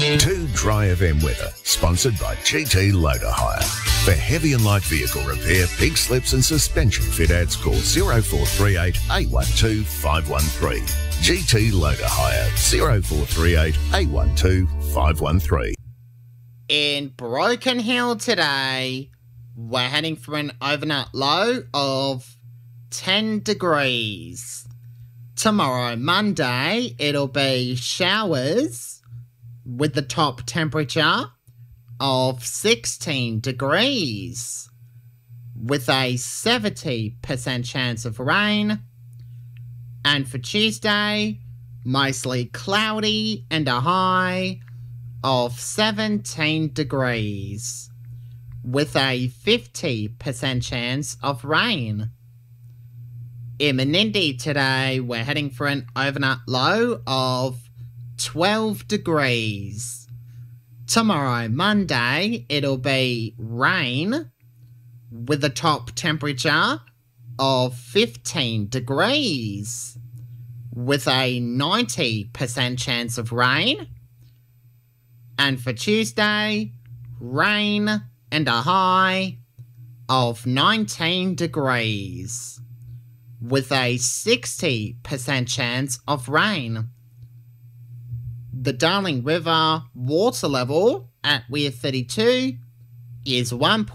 2 Dry FM weather, sponsored by GT Loader Hire. For heavy and light vehicle repair, pig slips and suspension fit outs, call 0438 812 513. GT Loader Hire, 0438 812 513. In Broken Hill today, we're heading for an overnight low of 10 degrees. Tomorrow, Monday, it'll be showers with the top temperature of 16 degrees with a 70% chance of rain. And for Tuesday, mostly cloudy and a high of 17 degrees with a 50% chance of rain. In Menindee today, we're heading for an overnight low of 12 degrees. Tomorrow, Monday, it'll be rain with a top temperature of 15 degrees with a 90% chance of rain. And for Tuesday, rain and a high of 19 degrees with a 60% chance of rain. The Darling River water level at Weir 32 is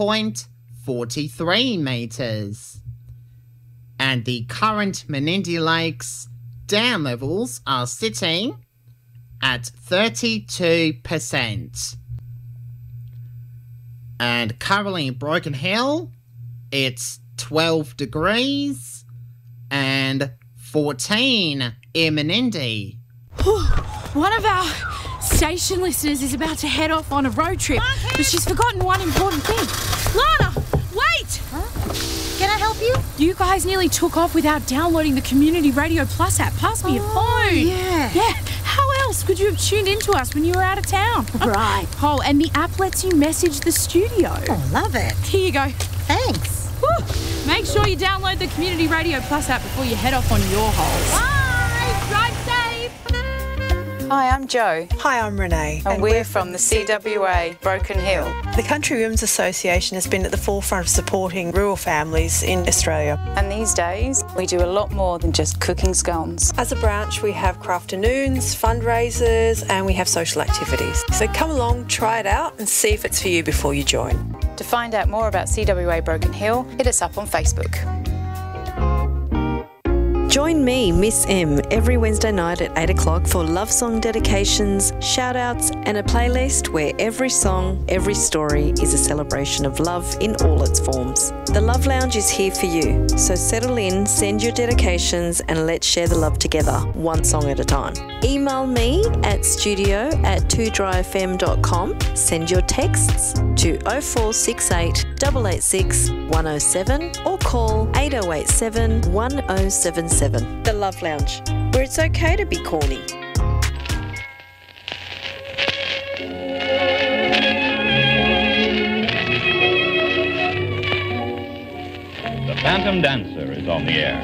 1.43 metres. And the current Menindee Lakes dam levels are sitting at 32%. And currently in Broken Hill, it's 12 degrees and 14 in Menindee. One of our station listeners is about to head off on a road trip, but she's forgotten one important thing. Lana, wait! Huh? Can I help you? You guys nearly took off without downloading the Community Radio Plus app. Pass me your phone. Yeah. How else could you have tuned into us when you were out of town? Right. Oh, and the app lets you message the studio. Oh, love it. Here you go. Thanks. Woo. Make sure you download the Community Radio Plus app before you head off on your holes. Bye. Drive safe. Hi, I'm Jo. Hi, I'm Renee. And we're from the CWA Broken Hill. The Country Women's Association has been at the forefront of supporting rural families in Australia. And these days, we do a lot more than just cooking scones. As a branch, we have crafternoons, fundraisers, and we have social activities. So come along, try it out, and see if it's for you before you join. To find out more about CWA Broken Hill, hit us up on Facebook. Join me, Miss M, every Wednesday night at 8 o'clock for love song dedications, shout-outs and a playlist where every song, every story is a celebration of love in all its forms. The Love Lounge is here for you, so settle in, send your dedications and let's share the love together, one song at a time. Email me at studio@twodryfm.com, send your texts to 0468 886 107 or call 8087 1077. The Love Lounge, where it's okay to be corny. The Phantom Dancer is on the air.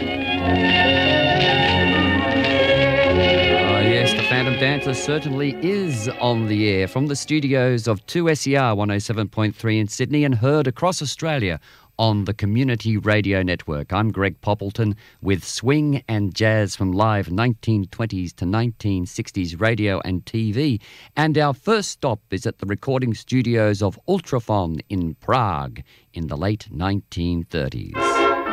Yes, the Phantom Dancer certainly is on the air from the studios of 2SER 107.3 in Sydney and heard across Australia on the Community Radio Network. I'm Greg Poppleton with swing and jazz from live 1920s to 1960s radio and TV. And our first stop is at the recording studios of Ultrafon in Prague in the late 1930s.